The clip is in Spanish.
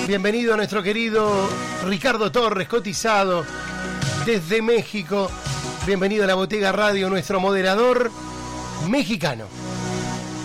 Bienvenido a nuestro querido Ricardo Torres, cotizado desde México. Bienvenido a la Botega Radio, nuestro moderador mexicano.